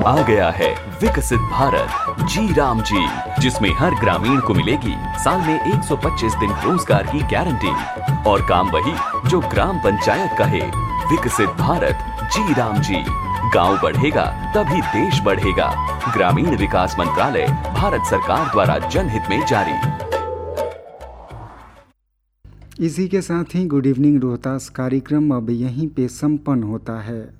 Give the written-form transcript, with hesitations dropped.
आ गया है विकसित भारत जी राम जी, जिसमें हर ग्रामीण को मिलेगी साल में 125 दिन रोजगार की गारंटी और काम वही जो ग्राम पंचायत कहे। विकसित भारत जी राम जी, गांव बढ़ेगा तभी देश बढ़ेगा। ग्रामीण विकास मंत्रालय, भारत सरकार द्वारा जनहित में जारी। इसी के साथ ही गुड इवनिंग रोहतास कार्यक्रम अब यहीं पे संपन्न होता है।